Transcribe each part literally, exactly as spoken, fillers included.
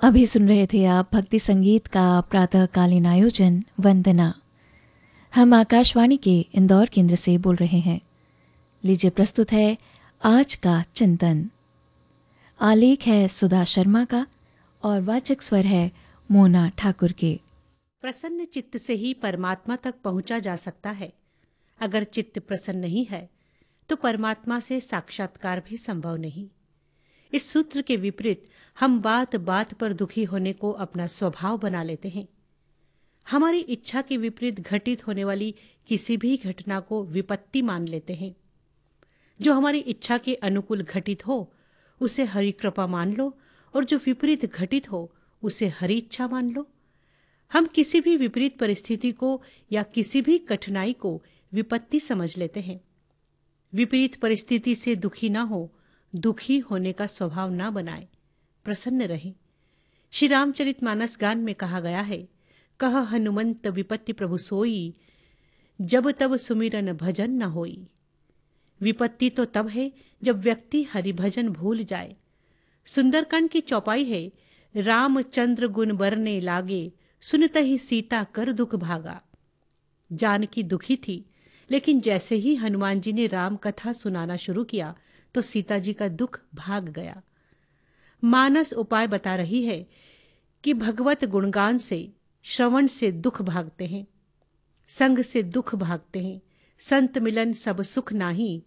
अभी सुन रहे थे आप भक्ति संगीत का प्रातःकालीन आयोजन वंदना। हम आकाशवाणी के इंदौर केंद्र से बोल रहे हैं। लीजिए प्रस्तुत है आज का चिंतन। आलेख है सुधा शर्मा का और वाचक स्वर है मोना ठाकुर के। प्रसन्न चित्त से ही परमात्मा तक पहुंचा जा सकता है। अगर चित्त प्रसन्न नहीं है तो परमात्मा से साक्षात्कार भी संभव नहीं। इस सूत्र के विपरीत हम बात बात पर दुखी होने को अपना स्वभाव बना लेते हैं। हमारी इच्छा के विपरीत घटित होने वाली किसी भी घटना को विपत्ति मान लेते हैं। जो हमारी इच्छा के अनुकूल घटित हो उसे हरि कृपा मान लो, और जो विपरीत घटित हो उसे हरि इच्छा मान लो। हम किसी भी विपरीत परिस्थिति को या किसी भी कठिनाई को विपत्ति समझ लेते हैं। विपरीत परिस्थिति से दुखी ना हो, दुखी होने का स्वभाव ना बनाए, प्रसन्न रहे। श्री रामचरितमानस गान में कहा गया है, कह हनुमंत विपत्ति प्रभु सोई, जब तब सुमिरन भजन न होई। विपत्ति तो तब है जब व्यक्ति हरि भजन भूल जाए। सुंदरकांड की चौपाई है, रामचंद्र गुण बरने लागे, सुनत ही सीता कर दुख भागा। जानकी दुखी थी, लेकिन जैसे ही हनुमान जी ने राम कथा सुनाना शुरू किया तो सीता जी का दुख भाग गया। मानस उपाय बता रही है कि भगवत गुणगान से, श्रवण से दुख भागते हैं, संग से दुख भागते हैं। संत मिलन सब सुख नाही।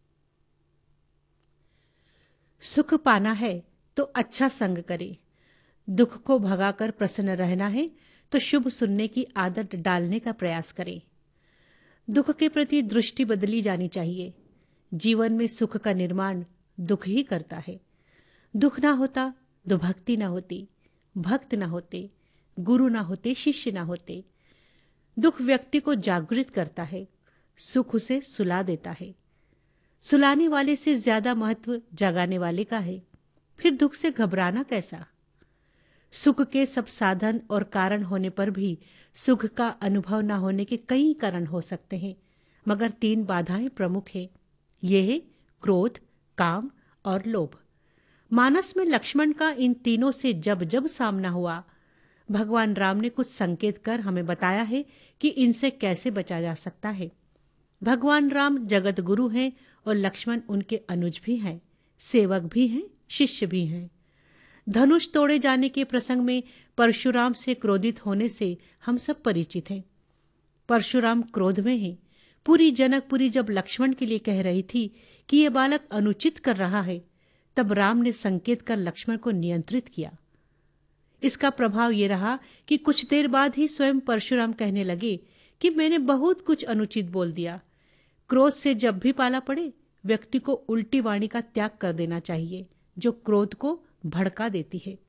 सुख पाना है तो अच्छा संग करे। दुख को भगाकर प्रसन्न रहना है तो शुभ सुनने की आदत डालने का प्रयास करें। दुख के प्रति दृष्टि बदली जानी चाहिए। जीवन में सुख का निर्माण दुख ही करता है। दुख ना होता तो भक्ति ना होती, भक्त ना होते, गुरु ना होते, शिष्य ना होते। दुख व्यक्ति को जागृत करता है, सुख उसे सुला देता है। सुलाने वाले से ज्यादा महत्व जगाने वाले का है। फिर दुख से घबराना कैसा? सुख के सब साधन और कारण होने पर भी सुख का अनुभव न होने के कई कारण हो सकते हैं, मगर तीन बाधाएं प्रमुख हैं। ये है क्रोध, काम और लोभ। मानस में लक्ष्मण का इन तीनों से जब जब सामना हुआ, भगवान राम ने कुछ संकेत कर हमें बताया है कि इनसे कैसे बचा जा सकता है। भगवान राम जगत गुरु हैं और लक्ष्मण उनके अनुज भी हैं, सेवक भी हैं, शिष्य भी हैं। धनुष तोड़े जाने के प्रसंग में परशुराम से क्रोधित होने से हम सब परिचित हैं। परशुराम क्रोध में हैं। पूरी जनकपुरी जब लक्ष्मण के लिए कह रही थी कि यह बालक अनुचित कर रहा है, तब राम ने संकेत कर लक्ष्मण को नियंत्रित किया। इसका प्रभाव यह रहा कि कुछ देर बाद ही स्वयं परशुराम कहने लगे कि मैंने बहुत कुछ अनुचित बोल दिया। क्रोध से जब भी पाला पड़े, व्यक्ति को उल्टी वाणी का त्याग कर देना चाहिए, जो क्रोध को भड़का देती है।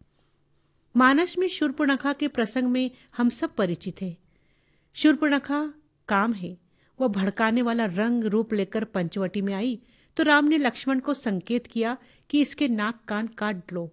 मानस में शूर्पणखा के प्रसंग में हम सब परिचित हैं। शूर्पणखा काम है। वह भड़काने वाला रंग रूप लेकर पंचवटी में आई तो राम ने लक्ष्मण को संकेत किया कि इसके नाक कान काट लो।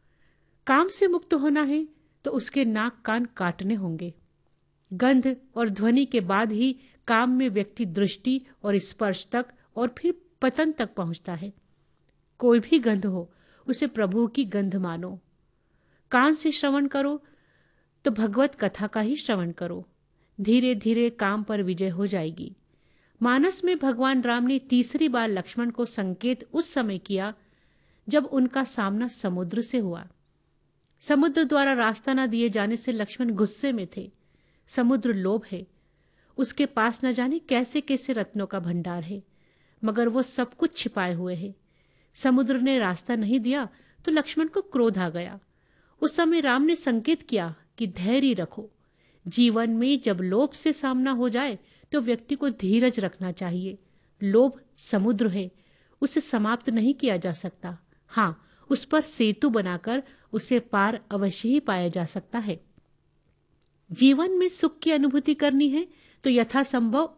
काम से मुक्त होना है तो उसके नाक कान काटने होंगे। गंध और ध्वनि के बाद ही काम में व्यक्ति दृष्टि और स्पर्श तक और फिर पतन तक पहुंचता है। कोई भी गंध हो, उसे प्रभु की गंध मानो। कान से श्रवण करो तो भगवत कथा का ही श्रवण करो। धीरे धीरे काम पर विजय हो जाएगी। मानस में भगवान राम ने तीसरी बार लक्ष्मण को संकेत उस समय किया जब उनका सामना समुद्र से हुआ। समुद्र द्वारा रास्ता न दिए जाने से लक्ष्मण गुस्से में थे। समुद्र लोभ है। उसके पास न जाने कैसे कैसे रत्नों का भंडार है, मगर वो सब कुछ छिपाए हुए है। समुद्र ने रास्ता नहीं दिया तो लक्ष्मण को क्रोध आ गया। उस समय राम ने संकेत किया कि धैर्य रखो। जीवन में जब लोभ से सामना हो जाए तो व्यक्ति को धीरज रखना चाहिए। लोभ समुद्र है, उसे समाप्त नहीं किया जा सकता। हाँ, उस पर सेतु बनाकर उसे पार अवश्य ही पाया जा सकता है। जीवन में सुख की अनुभूति करनी है तो यथासंभव